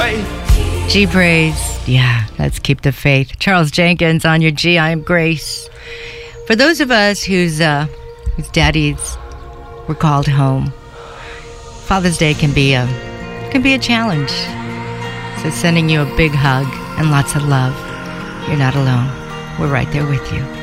faith. G praise. Yeah, let's keep the faith. Charles Jenkins on your G, I am Grace. For those of us whose daddies were called home, Father's Day can be a challenge. So sending you a big hug and lots of love. You're not alone. We're right there with you.